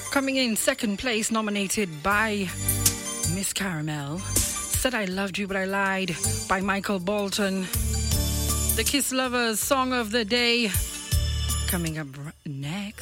Coming in second place, nominated by Miss Caramel. Said I Loved You But I Lied by Michael Bolton. The Kiss Lovers Song of the Day. Coming up next.